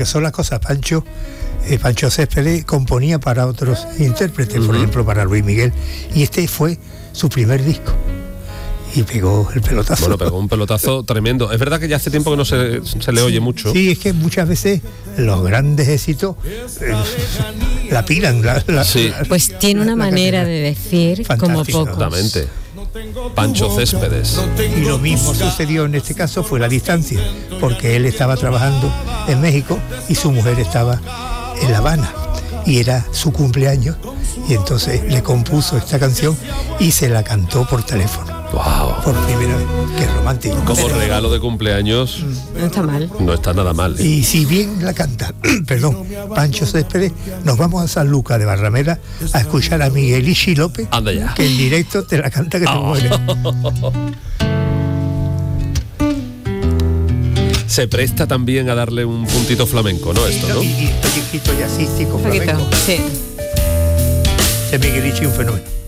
que son las cosas. Pancho Céspedes componía para otros intérpretes, por ejemplo para Luis Miguel, y este fue su primer disco. Y pegó el pelotazo. Bueno, pegó un pelotazo tremendo. Es verdad que ya hace tiempo que no se le oye mucho. Sí, es que muchas veces los grandes éxitos la piran. Sí. Pues tiene una manera de decir como pocos. Exactamente. Pancho Céspedes. Y lo mismo sucedió en este caso, fue la distancia, porque él estaba trabajando en México y su mujer estaba en La Habana. Y era su cumpleaños, y entonces le compuso esta canción y se la cantó por teléfono. Wow. Por primera vez, qué romántico. Como regalo de cumpleaños. No está mal. No está nada mal. Y si bien la canta, Pancho Céspedes, nos vamos a San Lucas de Barrameda a escuchar a Miguel Ixi López, Anda ya. que en directo te la canta que te mueres. Se presta también a darle un puntito flamenco, ¿no? Esto, ¿no? Y pellizquito jazzístico, Un poquito, flamenco. sí. Ese Miguel Ixi un fenómeno.